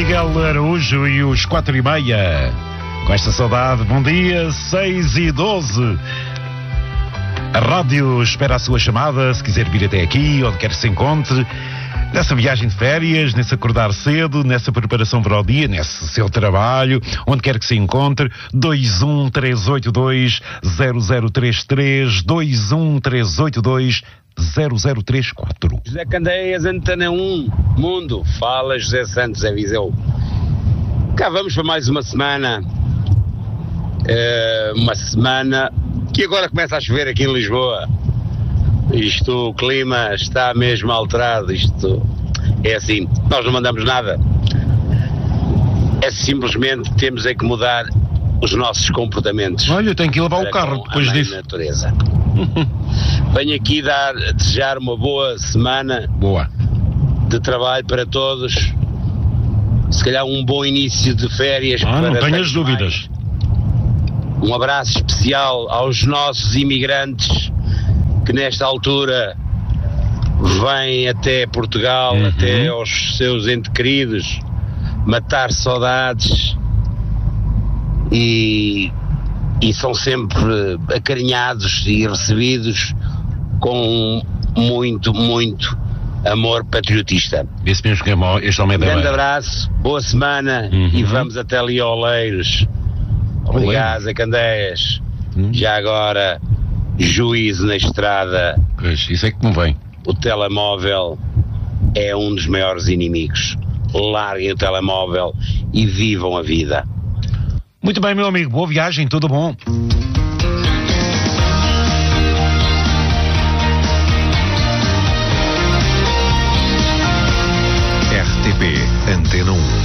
Miguel Araújo e os 4:30. Com esta saudade, bom dia, 6:12. A rádio espera a sua chamada, se quiser vir até aqui, onde quer que se encontre, nessa viagem de férias, nesse acordar cedo, nessa preparação para o dia, nesse seu trabalho, onde quer que se encontre. 213820033, 213820034. José Candeias, Antena 1, Mundo, fala José Santos, é Viseu. Cá vamos para mais uma semana. Uma semana que agora começa a chover aqui em Lisboa. O clima está mesmo alterado. Isto é assim, nós não mandamos nada. É simplesmente temos é que mudar os nossos comportamentos. Olha, eu tenho que ir lavar o carro depois disso. Natureza. Venho aqui desejar uma boa semana de trabalho para todos. Se calhar um bom início de férias. Não tenhas dúvidas. Um abraço especial aos nossos imigrantes que nesta altura vêm até Portugal, até aos seus entes queridos, matar saudades e são sempre acarinhados e recebidos com muito, muito amor patriotista. Esse mesmo que é mau, este homem é grande abraço, boa semana e vamos até ali a Oleiros. Obrigado, Zé Candeias. Já agora, juízo na estrada. Pois, isso é que não vem. O telemóvel é um dos maiores inimigos. Larguem o telemóvel e vivam a vida. Muito bem, meu amigo. Boa viagem, tudo bom? RTP Antena 1.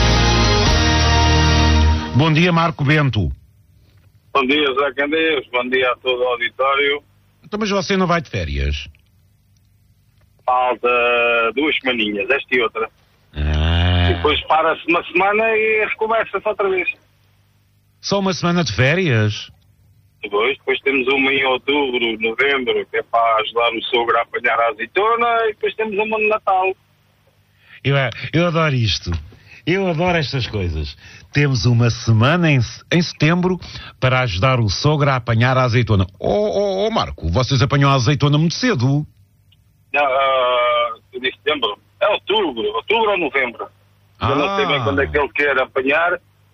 Bom dia, Marco Bento. Bom dia, Zé Candeias. Bom dia a todo o auditório. Então, mas você não vai de férias? Falta 2 semaninhas, esta e outra. E depois para-se uma semana e recomeça-se outra vez. Só uma semana de férias? Depois temos uma em outubro, novembro, que é para ajudar o sogro a apanhar a azeitona, e depois temos uma no Natal. Eu adoro isto. Eu adoro estas coisas. Temos uma semana em setembro para ajudar o sogro a apanhar a azeitona. Marco, vocês apanham a azeitona muito cedo. Eu disse setembro. É outubro ou novembro. Eu não sei bem quando é que ele quer apanhar.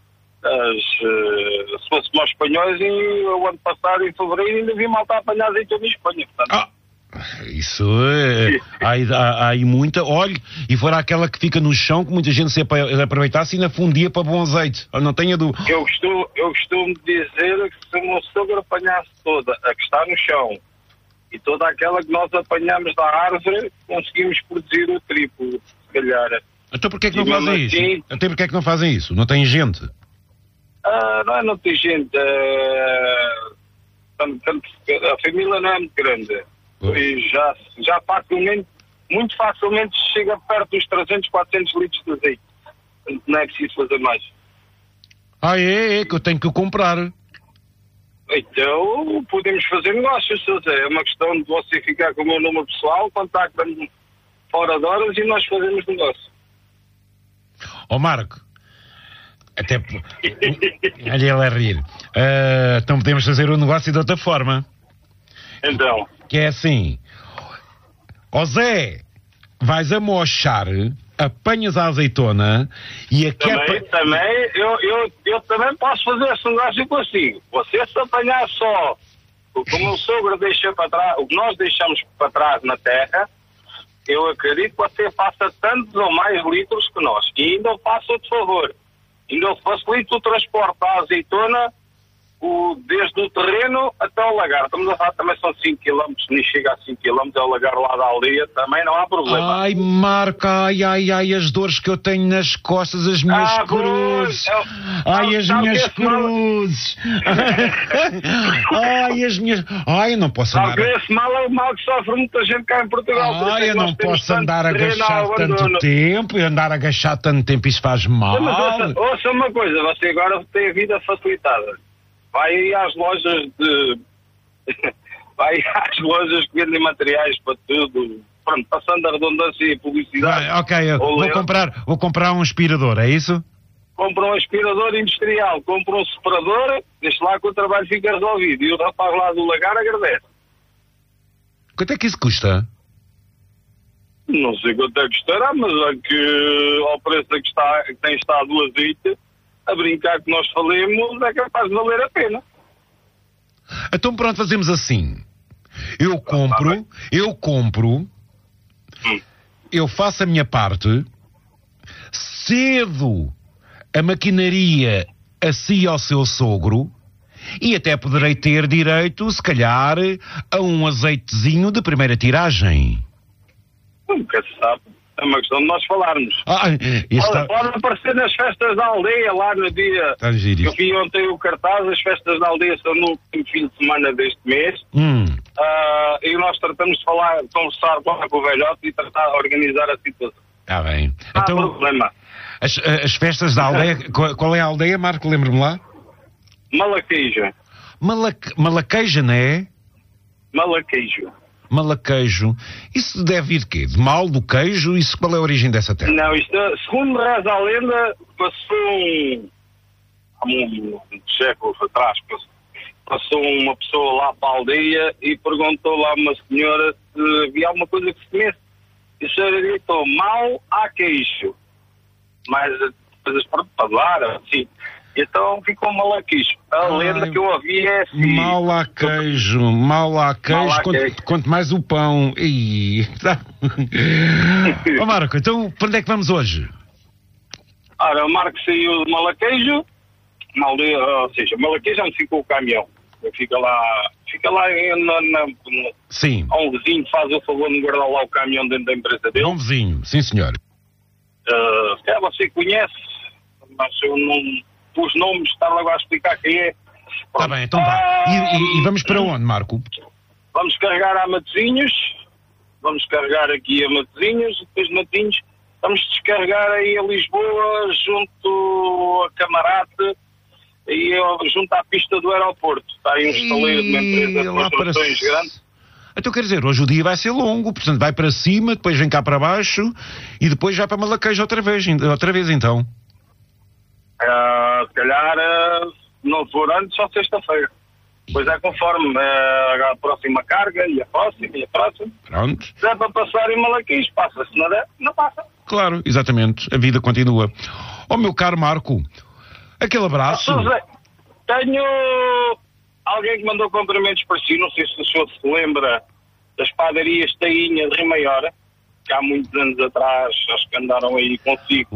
Se fosse nós espanhóis, o ano passado, em fevereiro, ainda vi malta a apanhar azeitona em Espanha. Portanto, isso é. Há aí muita. Olha, e fora aquela que fica no chão, que muita gente se aproveitasse e ainda fundia para bom azeite. Não tenha dúvida. Eu costumo dizer que se o meu sogro apanhasse toda a que está no chão e toda aquela que nós apanhamos da árvore, conseguimos produzir o triplo, se calhar. Então porquê é que não fazem isso? Até porquê é que não fazem isso? Não tem gente? Não tem gente. A família não é muito grande. E já facilmente, muito facilmente chega perto dos 300, 400 litros de azeite. Não é preciso fazer mais. É que eu tenho que comprar. Então podemos fazer negócios, José. É uma questão de você ficar com o meu número pessoal, contacta-me fora de horas e nós fazemos negócio. Marco, até olha ele a rir. Então podemos fazer o negócio de outra forma. Então. Que é assim, Zé, vais a mochar, apanhas a azeitona e aqui também eu também posso fazer esse negócio consigo. Você se apanhar só o que o meu sogro deixa para trás, o que nós deixamos para trás na terra, eu acredito que você faça tantos ou mais litros que nós. E ainda eu faço outro favor. Ainda eu facilito o transporte da azeitona desde o terreno até o lagar. Estamos a falar, também são 5 km, nem chega a 5 km, é o lagar lá da aldeia, também não há problema. Ai, Marco, ai, as dores que eu tenho nas costas, as minhas cruzes. As minhas cruzes. As minhas... eu não posso andar... Esse mal é o mal que sofre muita gente cá em Portugal. Eu não posso andar agachado tanto tempo, andar agachado tanto tempo, isso faz mal. Mas ouça uma coisa, você agora tem a vida facilitada. Vai às lojas que vendem materiais para tudo, pronto, passando a redundância e publicidade. Ok, eu vou comprar um aspirador, é isso? Compra um aspirador industrial, compra um separador, deixa lá que o trabalho fica resolvido. E o rapaz lá do lagar agradece. Quanto é que isso custa? Não sei quanto é que estará, mas é que ao preço que tem estado o azeite, a brincar que nós falemos, é capaz de valer a pena. Então pronto, fazemos assim. Eu compro, eu faço a minha parte, cedo a maquinaria a si e ao seu sogro, e até poderei ter direito, se calhar, a um azeitezinho de primeira tiragem. Nunca se sabe. É uma questão de nós falarmos. Pode aparecer nas festas da aldeia, lá no dia... Eu vi ontem o cartaz, as festas da aldeia são no último fim de semana deste mês. E nós tratamos de conversar com o velhote e tratar de organizar a situação. Está bem. Não há problema. As festas da aldeia, qual é a aldeia, Marco? Lembro-me lá. Malaqueja. Malaqueja, não é? Malaquejo. Isso deve vir de quê? De mal do queijo? Qual é a origem dessa terra? Não, isto, segundo reza a lenda, passou há um século atrás, passou uma pessoa lá para a aldeia e perguntou lá a uma senhora se havia alguma coisa que se comesse. E a senhora gritou, mal há queijo. Mas coisas para falar, assim. Então ficou malaquejo. A lenda que eu ouvi é assim... Mal há queijo, quanto mais o pão. Marco, então para onde é que vamos hoje? Ora, o Marco saiu de Malaquejo, ou seja, Malaquejo onde ficou o caminhão. Fica lá sim. Há um vizinho que faz o favor de guardar lá o caminhão dentro da empresa dele. Um vizinho, sim senhor. Você conhece, mas eu não... Os nomes, está logo a explicar quem é. Está bem, então vá. E vamos para onde, Marco? Vamos carregar a Matosinhos, depois de Matosinhos, vamos descarregar aí a Lisboa, junto a Camarate, e junto à pista do aeroporto. Está aí um estaleiro de uma empresa de construções grandes. Então quer dizer, hoje o dia vai ser longo, portanto vai para cima, depois vem cá para baixo, e depois já para Malaquejo outra vez então. Se calhar não for antes, só sexta-feira. Pois é conforme a próxima carga e a próxima. Pronto. Se é para passar em Malaquis, passa. Se não der, não passa. Claro, exatamente. A vida continua. Meu caro Marco, aquele abraço. Tenho alguém que mandou cumprimentos para si. Não sei se o senhor se lembra das padarias Tainha de Rio Maior, que há muitos anos atrás, acho que andaram aí consigo.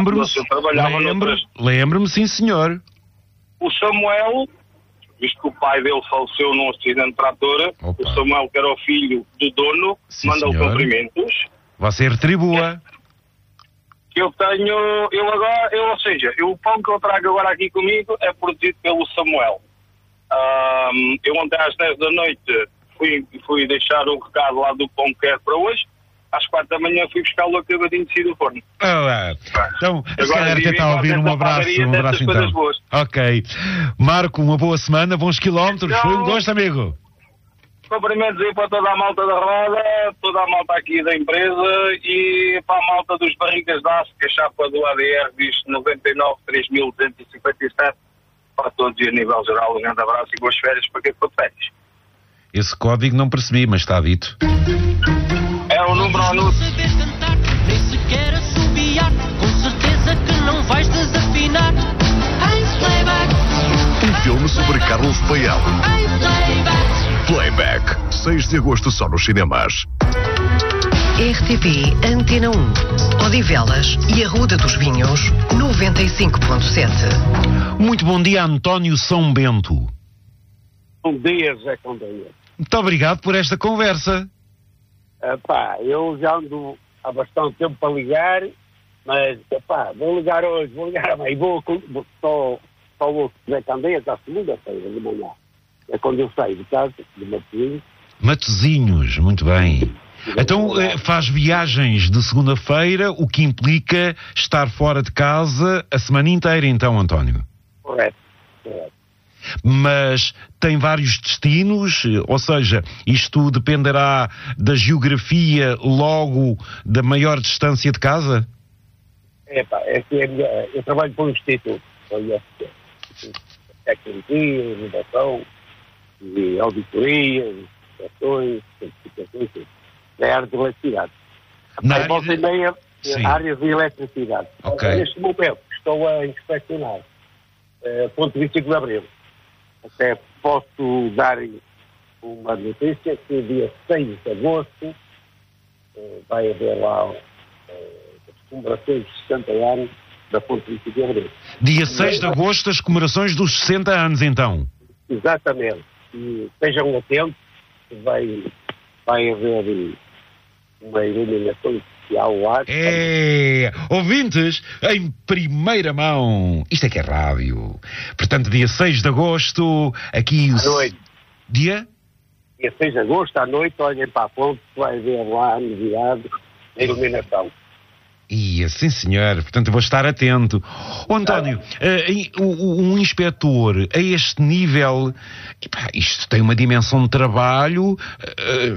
Lembro-me, sim senhor. O Samuel, visto que o pai dele faleceu num acidente de trator, o Samuel, que era o filho do dono, manda-lhe cumprimentos. Você retribua. Eu tenho, ou seja, o pão que eu trago agora aqui comigo é produzido pelo Samuel. Eu ontem às 10 da noite fui deixar o recado lá do pão que quero para hoje. Às 4 da manhã fui buscar o acabadinho de sair do forno. Então, se calhar até está a ouvir um abraço então. Boas. Ok. Marco, uma boa semana, bons quilómetros. Foi um gosto, amigo. Cumprimentos aí para toda a malta da roda, toda a malta aqui da empresa e para a malta dos barrigas de aço, que a chapa do ADR diz 99.3257. Para todos e a nível geral, um grande abraço e boas férias para quem for de férias. Esse código não percebi, mas está dito. É o número ao número. Saber cantar, nem sequer assobiar, com certeza que não vais desafinar. Em playback. Um filme sobre Carlos Paial. Em playback. Playback. 6 de agosto só nos cinemas. RTP Antena 1, Odivelas e Arruda dos Vinhos, 95.7. Muito bom dia, António São Bento. Bom dia, Zé Condeia. Muito obrigado por esta conversa. Eu já ando há bastante tempo para ligar, mas, vou ligar hoje, vou ligar amanhã. Só vou Zé Condeia até a segunda-feira de manhã. É quando eu saio de casa, de Matosinhos. Matosinhos, muito bem. Então faz viagens de segunda-feira, o que implica estar fora de casa a semana inteira, então, António? Correto. Mas tem vários destinos, ou seja, isto dependerá da geografia, logo da maior distância de casa? Eu trabalho para um instituto, tecnologia, inovação, de auditoria, inspeções, certificações, na área de eletricidade. Volta e meia, áreas de eletricidade. Okay. Neste momento estou a inspecionar ponto 25 de Abril. Até posso dar uma notícia que dia 6 de agosto vai haver lá as comemorações dos 60 anos da ponte 25 de Abril. Dia 6 de agosto, as comemorações dos 60 anos, então. Exatamente. E estejam atentos, vai haver uma iluminação especial lá. Ouvintes, em primeira mão. Isto é que é rádio. Portanto, dia 6 de agosto, aqui... À noite. Dia 6 de agosto, à noite, olhem para a ponte, vai haver lá a novidade, a iluminação. Sim, senhor. Portanto, eu vou estar atento. António, um inspetor a este nível, isto tem uma dimensão de trabalho